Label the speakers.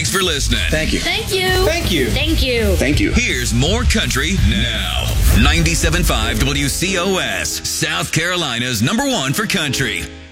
Speaker 1: Thanks for listening.
Speaker 2: Thank you.
Speaker 3: Thank you.
Speaker 4: Thank you.
Speaker 3: Thank you.
Speaker 2: Thank you.
Speaker 1: Here's more country now. 97.5 WCOS, South Carolina's #1 for country.